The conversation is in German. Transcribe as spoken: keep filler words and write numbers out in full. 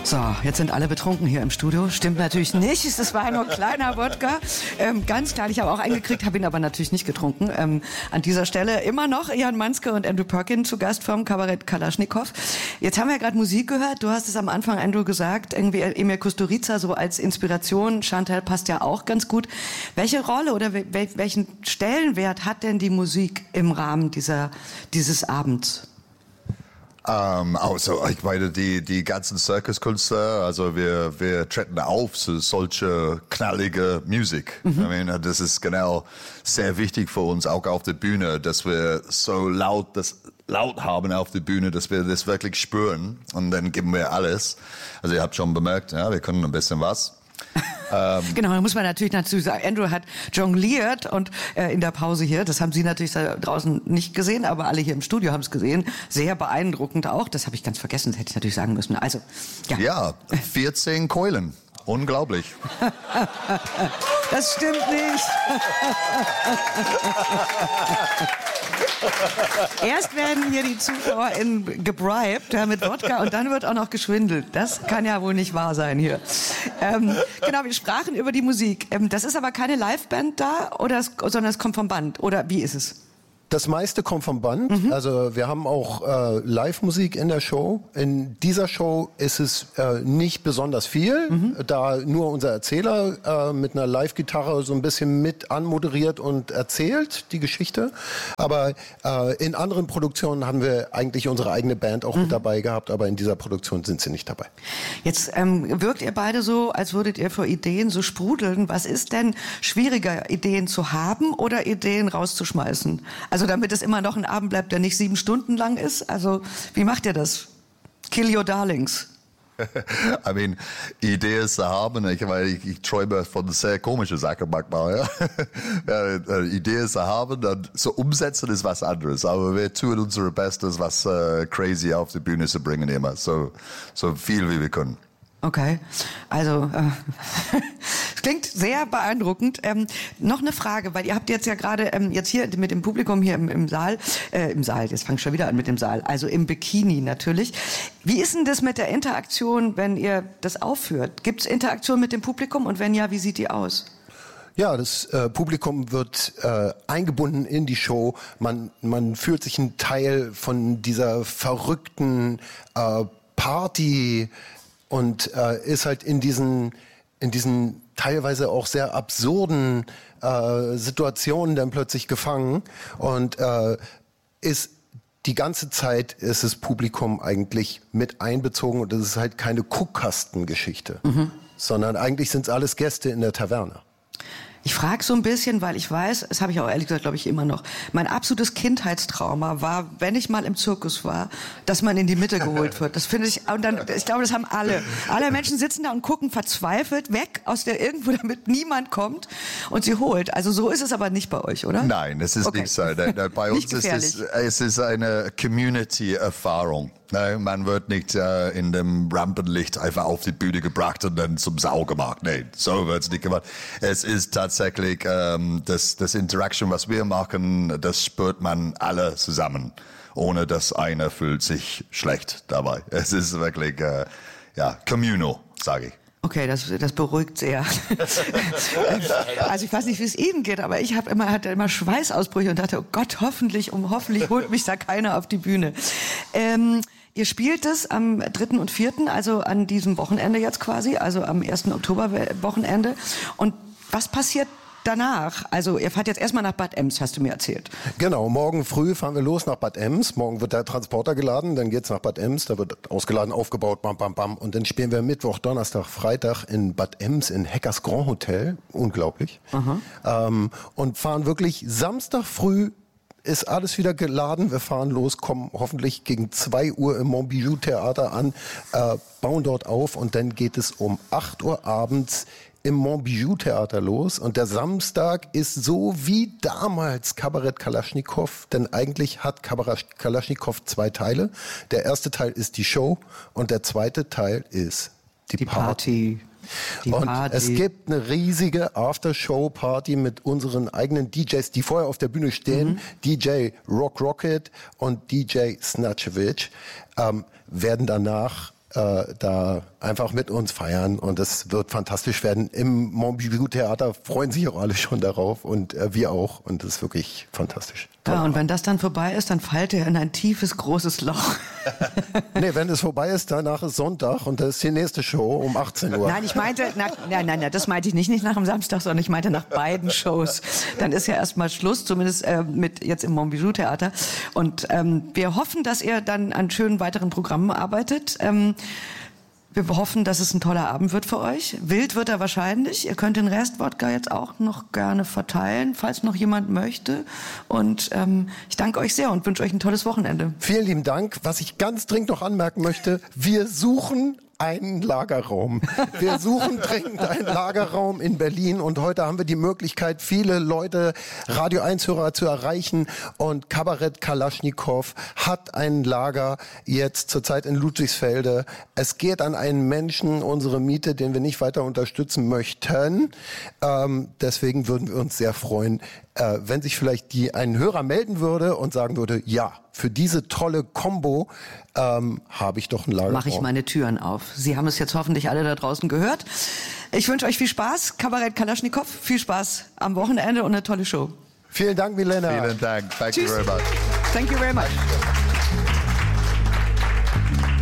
So, jetzt sind alle betrunken hier im Studio. Stimmt natürlich nicht. Es war nur ein kleiner Wodka. Ähm, ganz klar, ich habe auch eingekriegt, habe ihn aber natürlich nicht getrunken. Ähm, an dieser Stelle immer noch Jan Manske und Andrew Perkin zu Gast vom Kabarett Kalaschnikow. Jetzt haben wir ja gerade Musik gehört. Du hast es am Anfang, Andrew, gesagt. Irgendwie Emir Kusturica so als Inspiration. Chantal passt ja auch ganz gut. Welche Rolle oder wel- welchen Stellenwert hat denn die Musik im Rahmen dieser, dieses Abends? Ähm, also ich meine, die, die ganzen Circuskünstler, also wir, wir treten auf zu solche knallige Musik. Mhm. I mean, das ist genau sehr wichtig für uns, auch auf der Bühne, dass wir so laut, das laut haben auf der Bühne, dass wir das wirklich spüren und dann geben wir alles. Also ihr habt schon bemerkt, ja, wir können ein bisschen was. Ähm, genau, da muss man natürlich dazu sagen, Andrew hat jongliert und äh, in der Pause hier, das haben Sie natürlich da draußen nicht gesehen, aber alle hier im Studio haben es gesehen, sehr beeindruckend auch, das habe ich ganz vergessen, das hätte ich natürlich sagen müssen. Also, ja. Ja, vierzehn Keulen, unglaublich. Das stimmt nicht. Erst werden hier die ZuschauerInnen gebribed ja, mit Wodka und dann wird auch noch geschwindelt. Das kann ja wohl nicht wahr sein hier. Ähm, genau, wir sprachen über die Musik. Ähm, das ist aber keine Liveband da, oder es, sondern es kommt vom Band. Oder wie ist es? Das meiste kommt vom Band. Mhm. Also wir haben auch äh, Live-Musik in der Show. In dieser Show ist es äh, nicht besonders viel, mhm. da nur unser Erzähler äh, mit einer Live-Gitarre so ein bisschen mit anmoderiert und erzählt die Geschichte. Aber äh, in anderen Produktionen haben wir eigentlich unsere eigene Band auch mhm. mit dabei gehabt, aber in dieser Produktion sind sie nicht dabei. Jetzt ähm, wirkt ihr beide so, als würdet ihr vor Ideen so sprudeln. Was ist denn schwieriger, Ideen zu haben oder Ideen rauszuschmeißen? Also damit es immer noch ein Abend bleibt, der nicht sieben Stunden lang ist. Also wie macht ihr das? Kill your darlings. I mean, Ideen zu haben, ich, meine, ich, ich träume von sehr komischen Sachen manchmal. Ja? Ja, Ideen zu haben, dann zu umsetzen ist was anderes. Aber wir tun unser Bestes, was uh, crazy auf die Bühne zu bringen immer. So, so viel wie wir können. Okay, also äh, es klingt sehr beeindruckend. Ähm, noch eine Frage, weil ihr habt jetzt ja gerade ähm, jetzt hier mit dem Publikum hier im, im Saal, äh, im Saal, jetzt fange ich schon wieder an mit dem Saal, also im Bikini natürlich. Wie ist denn das mit der Interaktion, wenn ihr das aufführt? Gibt es Interaktion mit dem Publikum und wenn ja, wie sieht die aus? Ja, das äh, Publikum wird äh, eingebunden in die Show. Man, man fühlt sich ein Teil von dieser verrückten äh, Party und äh, ist halt in diesen, in diesen teilweise auch sehr absurden äh, Situationen dann plötzlich gefangen und äh, ist die ganze Zeit ist das Publikum eigentlich mit einbezogen und das ist halt keine Guckkastengeschichte, mhm. sondern eigentlich sind es alles Gäste in der Taverne. Ich frage so ein bisschen, weil ich weiß, das habe ich auch ehrlich gesagt, glaube ich, immer noch, mein absolutes Kindheitstrauma war, wenn ich mal im Zirkus war, dass man in die Mitte geholt wird. Das finde ich, und dann, ich glaube, das haben alle. Alle Menschen sitzen da und gucken verzweifelt weg aus der irgendwo, damit niemand kommt und sie holt. Also so ist es aber nicht bei euch, oder? Nein, es ist okay. Nicht so. Bei uns ist es, es ist eine Community-Erfahrung. Man wird nicht äh, in dem Rampenlicht einfach auf die Bühne gebracht und dann zum Sau gemacht. Nein, so wird es nicht gemacht. Es ist tatsächlich ähm, das, das Interaction, was wir machen, das spürt man alle zusammen, ohne dass einer fühlt sich schlecht dabei. Es ist wirklich, äh, ja, communal, sage ich. Okay, das, das beruhigt sehr. Also ich weiß nicht, wie es Ihnen geht, aber ich hab immer, hatte immer Schweißausbrüche und dachte, oh Gott, hoffentlich, um hoffentlich holt mich da keiner auf die Bühne. Ähm, ihr spielt es am dritten und vierten, also an diesem Wochenende jetzt quasi, also am ersten Oktober-Wochenende. Und was passiert danach? Also ihr fahrt jetzt erstmal nach Bad Ems, hast du mir erzählt. Genau, morgen früh fahren wir los nach Bad Ems. Morgen wird der Transporter geladen, dann geht's nach Bad Ems, da wird ausgeladen, aufgebaut, bam, bam, bam. Und dann spielen wir Mittwoch, Donnerstag, Freitag in Bad Ems in Heckers Grand Hotel. Unglaublich. Ähm, und fahren wirklich Samstag früh, ist alles wieder geladen. Wir fahren los, kommen hoffentlich gegen zwei Uhr im Montbijou Theater an, äh, bauen dort auf und dann geht es um acht Uhr abends im Montbijou Theater los und der Samstag ist so wie damals Kabarett Kalaschnikow, denn eigentlich hat Kabarett Kalaschnikow zwei Teile. Der erste Teil ist die Show und der zweite Teil ist die, die Party. Party. Die und Party. Es gibt eine riesige Aftershow-Party mit unseren eigenen D Js, die vorher auf der Bühne stehen. Mhm. D J Rock Rocket und D J Snatchevich ähm, werden danach äh, da einfach mit uns feiern und es wird fantastisch werden. Im Montbijou Theater freuen sich auch alle schon darauf und äh, wir auch und das ist wirklich fantastisch. Ja, und wenn das dann vorbei ist, dann fallt ihr in ein tiefes, großes Loch. Nee, wenn es vorbei ist, danach ist Sonntag und das ist die nächste Show um achtzehn Uhr. Nein, ich meinte, nach, nein, nein, nein, das meinte ich nicht, nicht nach dem Samstag, sondern ich meinte nach beiden Shows. Dann ist ja erstmal Schluss, zumindest äh, mit jetzt im Montbijou Theater. Und ähm, wir hoffen, dass ihr dann an schönen weiteren Programmen arbeitet. Ähm, Wir hoffen, dass es ein toller Abend wird für euch. Wild wird er wahrscheinlich. Ihr könnt den Rest Wodka jetzt auch noch gerne verteilen, falls noch jemand möchte. Und ähm, ich danke euch sehr und wünsche euch ein tolles Wochenende. Vielen lieben Dank. Was ich ganz dringend noch anmerken möchte, wir suchen einen Lagerraum. Wir suchen dringend einen Lagerraum in Berlin und heute haben wir die Möglichkeit, viele Leute, Radio eins Hörer zu erreichen und Kabarett Kalaschnikow hat ein Lager jetzt zurzeit in Ludwigsfelde. Es geht an einen Menschen, unsere Miete, den wir nicht weiter unterstützen möchten. Ähm, deswegen würden wir uns sehr freuen, äh, wenn sich vielleicht die, ein Hörer melden würde und sagen würde, ja, für diese tolle Kombo ähm, habe ich doch ein Lagerraum. Mache ich meine Türen auf. Sie haben es jetzt hoffentlich alle da draußen gehört. Ich wünsche euch viel Spaß. Kabarett Kalaschnikow, viel Spaß am Wochenende und eine tolle Show. Vielen Dank, Milena. Vielen Dank. Thank Tschüss. you very much. Thank you very much.